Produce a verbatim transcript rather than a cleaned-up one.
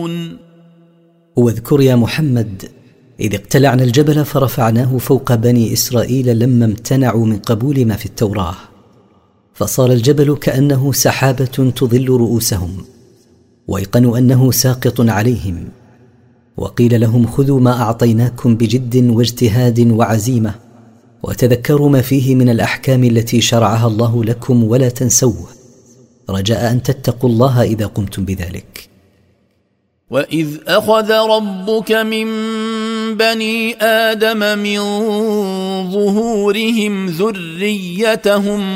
يعلمون. واذكر يا محمد إذ اقتلعنا الجبل فرفعناه فوق بني إسرائيل لما امتنعوا من قبول ما في التوراة، فصار الجبل كأنه سحابة تظل رؤوسهم، وأيقنوا أنه ساقط عليهم، وقيل لهم خذوا ما أعطيناكم بجد واجتهاد وعزيمة، وتذكروا ما فيه من الأحكام التي شرعها الله لكم ولا تنسوه، رجاء أن تتقوا الله إذا قمتم بذلك. وإذ أخذ ربك من بني آدم من ظهورهم ذريتهم